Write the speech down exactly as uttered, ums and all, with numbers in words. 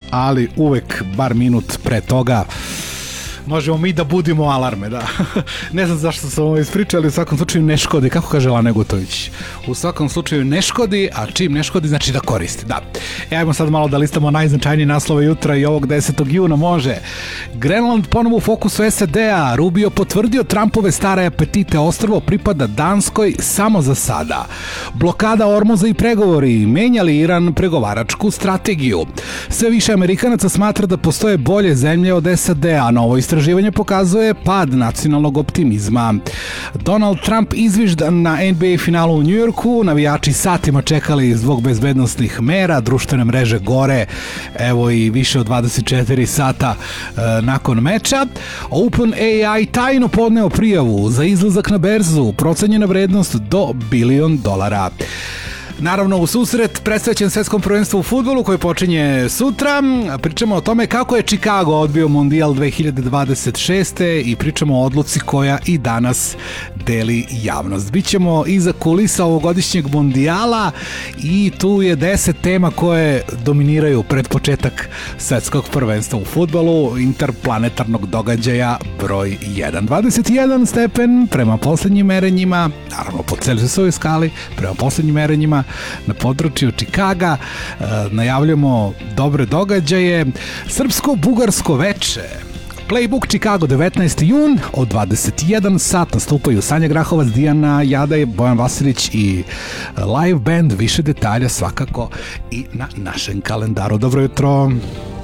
ali uvek bar minut pre toga možemo mi da budimo alarme, da. Ne znam zašto sam ovo ispričali, u svakom slučaju ne škodi, kako kaže Lane Gotović. U svakom slučaju ne škodi, a čim ne škodi znači da koristi, da. E, ajmo sad malo da listamo najznačajnije naslove jutra i ovog desetog juna, može. Grenland ponovo u fokusu S A D-a, Rubio potvrdio Trumpove stare apetite, ostrvo pripada Danskoj samo za sada. Blokada Ormuza i pregovori, menjali Iran pregovaračku strategiju. Sve više Amerikanaca smatra da postoje bolje zemlje od S A D-a, novo istraživanje pokazuje pad nacionalnog optimizma. Donald Trump izviždan na N B A finalu u Njujorku, navijači satima čekali zbog bezbednostnih mera, društvene mreže gore, evo i više od dvadeset četiri sata e, nakon meča. OpenAI tajno podneo prijavu za izlazak na berzu, procenjena vrednost do bilion dolara. Naravno, u susret predstavljen svetskom prvenstvu u fudbalu koji počinje sutra. Pričamo o tome kako je Chicago odbio Mundijal dve hiljade dvadeset šeste i pričamo o odluci koja i danas deli javnost. Bićemo iza kulisa ovogodišnjeg Mundijala i tu je deset tema koje dominiraju pred početak svetskog prvenstva u fudbalu, interplanetarnog događaja broj jedan. dvadeset jedan stepen prema poslednjim merenjima, naravno po Celzijusovoj skali, prema poslednjim merenjima na području Čikaga. E, najavljamo dobre događaje. Srpsko-bugarsko veče, Playbook Chicago, devetnaesti jun od dvadeset jedan sat nastupaju Sanja Grahovac, Dijana Jadaj, Bojan Vasilić i live band. Više detalja svakako i na našem kalendaru. Dobro jutro.